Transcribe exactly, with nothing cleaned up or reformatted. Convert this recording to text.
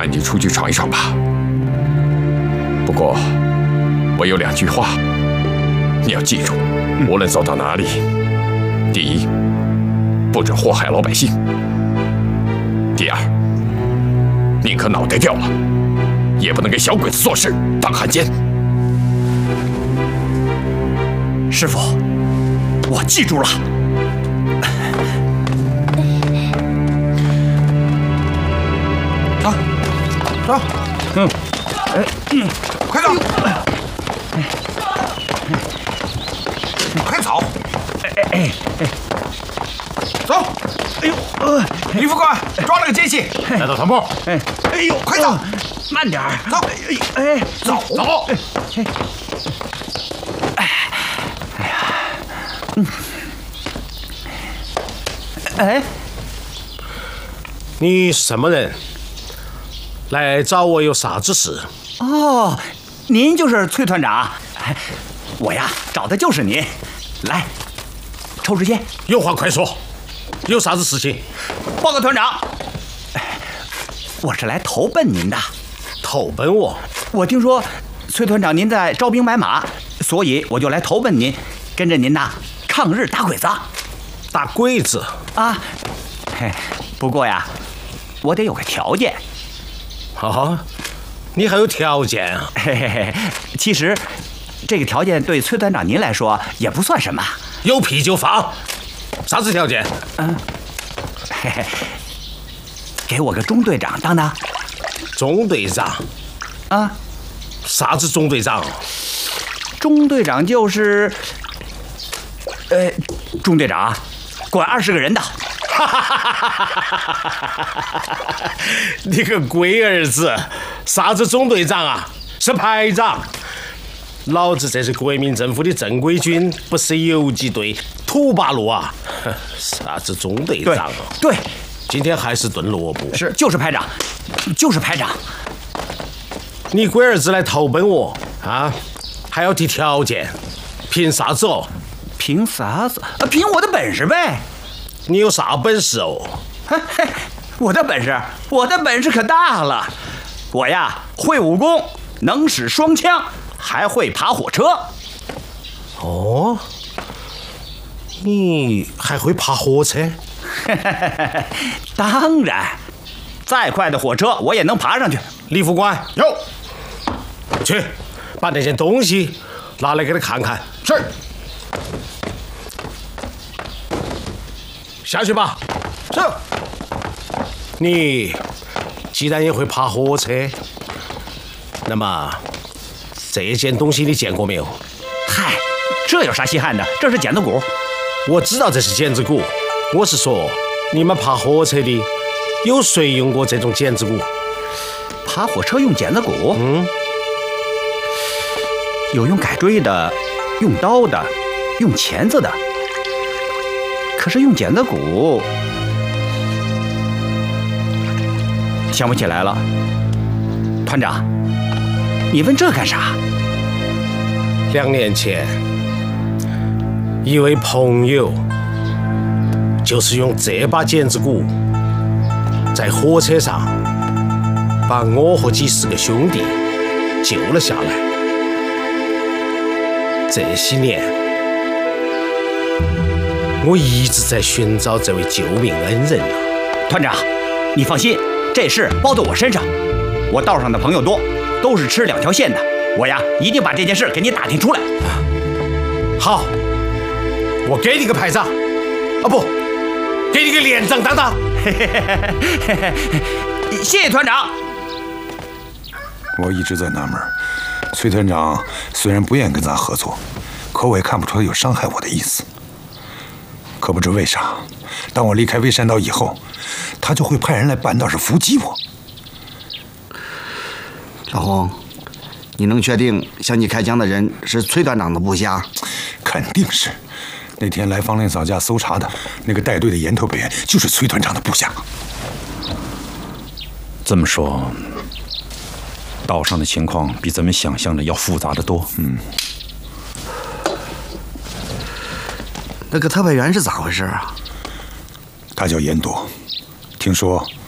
然你出去闯一闯吧。不过，我有两句话，你要记住：无论走到哪里，第一，不准祸害老百姓；第二，宁可脑袋掉了，也不能给小鬼子做事当汉奸。 师傅，我记住了。 走，走，嗯，哎，嗯，快走，快走，哎哎哎哎，走，哎呦，呃，李副官抓了个奸细， 带到团部。 哎，哎呦，快走， 慢点儿， 走，哎，走， 走。 哎，哎呀，嗯，哎， 你是什么人？来找我有啥子事？ 哦，您就是崔团长。我呀，找的就是您。来，抽支烟。 有话快说，有啥子事情？ 报告团长，我是来投奔您的。 投奔我？ 我听说崔团长您在招兵买马，所以我就来投奔您，跟着您呐抗日打鬼子。 打鬼子啊？嘿，不过呀，我得有个条件。 啊？你还有条件啊？ 嘿嘿嘿，其实这个条件对崔团长您来说也不算什么。 有屁就放。啥子条件？ 嗯，嘿嘿，给我个中队长当当。 中队长？ 啊？ 啥子中队长？ 中队长就是，呃，中队长管二十个人的。 哈哈哈哈哈！你个龟儿子，啥子中队长啊？是排长。老子这是国民政府的正规军，不是游击队土八路啊！啥子中队长啊？ 对，对， 今天还是炖萝卜。 是，就是排长，就是排长。 你龟儿子来投奔我啊，还要提条件，凭啥子哦？ 凭啥子？啊，凭我的本事呗。 你有啥本事哦？ 嘿嘿，我的本事，我的本事可大了。我呀，会武功，能使双枪，还会爬火车。 哦，你还会爬火车？ 当然，再快的火车我也能爬上去。 李副官， 有， 去把那件东西拿来给他看看。 是。 下去吧。 是。 你既然也会爬火车，那么这件东西你见过没有？ 嗨，这有啥稀罕的？这是剪子骨。 我知道这是剪子骨，我是说你们爬火车的有谁用过这种剪子骨？ 爬火车用剪子骨？ 嗯， 有用改锥的，用刀的，用钳子的。可是用剪子骨，想不起来了。团长，你问这干啥？ 两年前，一位朋友就是用这把剪子骨，在火车上把我和几十个兄弟救了下来。这些年，我一直在寻找这位救命恩人啊！ 团长，你放心，这事包在我身上。我道上的朋友多，都是吃两条线的。我呀，一定把这件事给你打听出来。 好，我给你个排长，啊不，给你个连长当当。 谢谢团长。 我一直在纳闷，崔团长虽然不愿意跟咱合作，可我也看不出他有伤害我的意思。可不知为啥，当我离开蔚山岛以后，他就会派人来半道上伏击我。 老洪，你能确定向你开枪的人是崔团长的部下？ 肯定是。那天来方令嫂家搜查的那个带队的岩头北就是崔团长的部下。 这么说，岛上的情况比咱们想象的要复杂得多。 嗯。 那个特派员是咋回事啊？ 他叫严朵，听说